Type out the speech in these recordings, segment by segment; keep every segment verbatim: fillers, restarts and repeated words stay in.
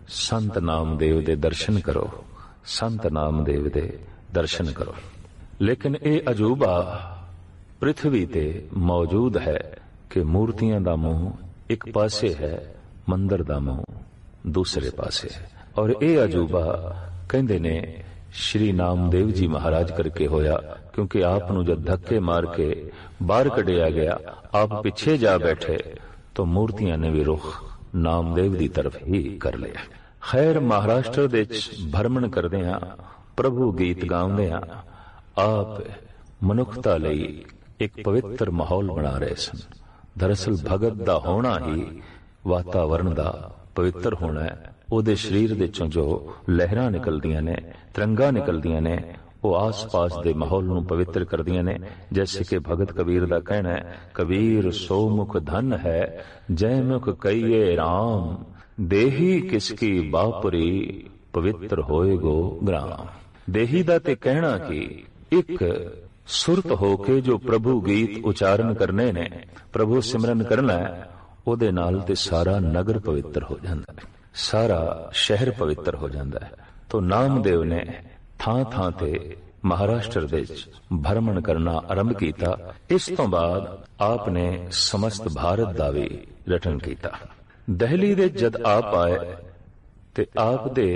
संत नामदेव दे दर्शन करो, संत नामदेव दे दर्शन करो। लेकिन ये अजूबा पृथ्वी ते मौजूद है कि मूर्तियां दा मुंह एक पासे है, मंदिर दा मुंह दूसरे पासे है। और ये अजूबा कहंदे ने श्री नामदेव जी महाराज करके होया, क्योंकि आप नूं जब धक्के मार के बाहर कढ़िया गया, आप पिछे जा बैठे तो मूर्तियां ने भी रुख नामदेव दी तरफ ही कर लिया। खैर, महाराष्ट्र दे भ्रमण करदियां प्रभु गीत गाउंदियां आप मनुखता लई एक पवित्र माहौल बना रहे सन। दरअसल भगत दा होना ही वातावरण दा पवित्र होना है। ਉਹਦੇ शरीर दे चों जो लहरां निकलदियां ने, तिरंगा निकलदियां ने, वो आस पास दे माहौल नूं पवित्र करदियां ने। जैसे कि भगत कबीर दा कहना है, कबीर सो मुख धन है जय मुख कहिए राम, देही किसकी बापुरी पवित्र होए गो ग्राम। देही दा ते कहना कि एक सुरत होके जो प्रभु गीत उचारण करने ने, प्रभु सिमरन करना है, ਉਹਦੇ नाल ते सारा नगर पवित्र हो जाता है, सारा शहर पवित्र हो जाता है। तो नामदेव ने थां थां ते महाराष्ट्र दे भ्रमण करना आरंभ किया। इस तो बाद आपने समस्त भारत दा भी रटन किया। दहली दे जद आप आए ते आप दे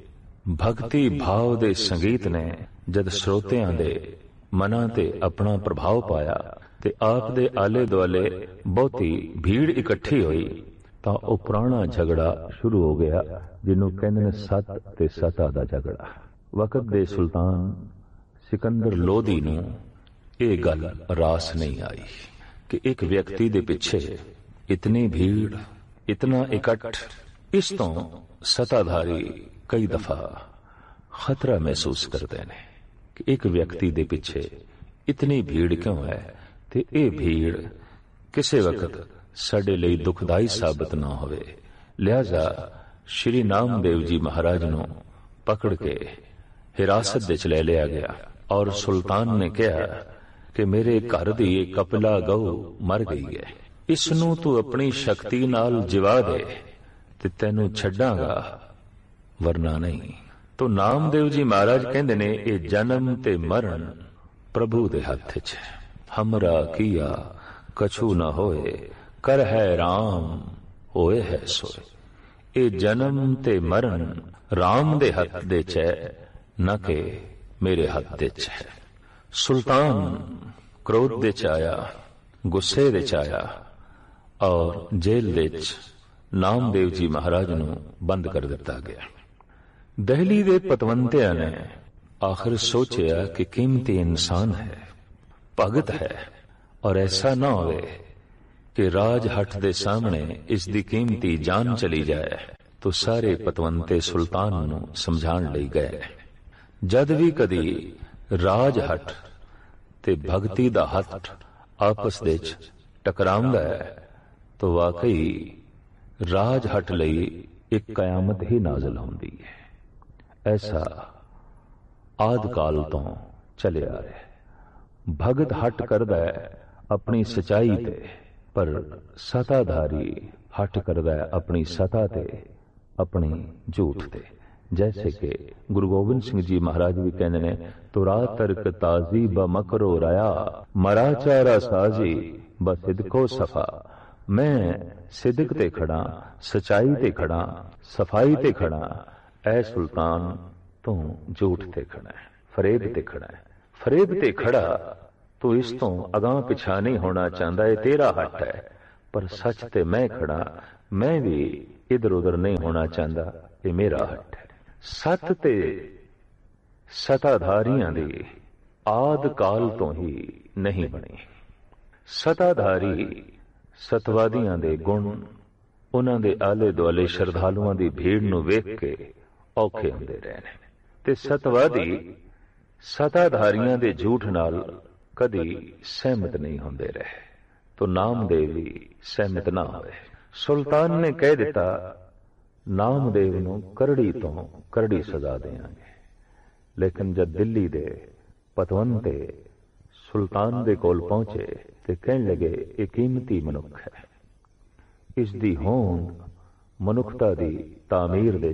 भक्ति भाव दे संगीत ने जद श्रोतियां दे मनां ते अपना प्रभाव पाया ते आप दे आले दुआले बहुती भीड़ इकट्ठी हुई, तो वह पुराना झगड़ा शुरू हो गया जिन्हों कहते हैं सत ते सता दा झगड़ा। वक्त दे सुल्तान सिकंदर लोधी नूं ये गल रास नहीं आई कि एक व्यक्ति दे पिछे इतनी भीड़, इतना इकट्ठ। इस तो सताधारी कई दफा खतरा महसूस करते हैं कि एक व्यक्ति दे पिछे इतनी भीड़ क्यों है, ते ये भीड़ किसी वक्त साडे लई दुखदाई साबित ना होवे। लिहाजा श्री नामदेव जी महाराज नूं पकड़ के हिरासत विच ले लिया गया और सुल्तान ने कहा कि मेरे घर दी कपिला गऊ मर गई है, इसनूं तू अपनी शक्ति नाल जिवा दे ते तैनूं छड्डांगा, वरना नहीं। तो नामदेव जी महाराज कहंदे ने ये जन्म ते मरण प्रभु दे हथ च है, हमरा किया कछु न होए, कर है राम होए है सोए। ए जन्म ते मरण राम दे हथ दे च है, न के मेरे हथ दे च है। सुल्तान क्रोध दे च आया, गुस्से दे च आया और जेल दे च नामदेव जी महाराज नूं बंद कर दिता गया। दहली दे पतवंतियां ने आखिर सोचा कि कीमती इंसान है, भगत है, और ऐसा ना होवे कि राजहट दे सामने इसकी कीमती जान चली जाए। तो सारे पतवंते सुल्तान नूं समझाण लई गए। जद भी कदी राजहट ते भगती दा हट आपस दे च टकरांदा है तो वाकई राजहट लई एक कयामत ही नाज़िल होंदी है। ऐसा आद काल तो चले आ रहा है। भगत हट करदा है अपनी सच्चाई ते, पर सताधारी हट करदा है अपनी सता ते, अपनी झूठ ते। जैसे कि गुरु गोबिंद सिंह जी महाराज भी कहते ने, तुरा तर्क ताजी ब मकरो रया, मरा चारा साजी ब सिदको सफा। मैं सिदक ते खड़ा, सच्चाई ते खड़ा, सफाई ते खड़ा, ऐ सुल्तान तू झूठ ते खड़ा है, फरेब ते खड़ा है। फरेब ते खड़ा तो इस तो अगां पिछा नहीं होना चाहता, है तेरा हट है, पर सच ते मैं खड़ा, मैं भी इधर उधर नहीं होना चाहता, ये मेरा हट है। सत ते सताधारियां दी आद काल तो ही नहीं बनी। सताधारी सतवादियां दे गुण उन्हां दे आले दुआले श्रद्धालुआं दी भीड़ नूं वेख के औखे हुंदे रहे ने, ते सतवादी सताधारियां दे झूठ नाल कदी सहमत नहीं होंदे रहे। तो नामदेव भी सहमत ना होए। सुल्तान ने कह दिता, नामदेव नूं करड़ी तो करड़ी सजा देंगे। लेकिन जब दिल्ली दे पतवंते सुल्तान दे कोल पहुंचे ते कहन लगे, ये कीमती मनुख है, इस दी होंद मनुखता दी तामीर दे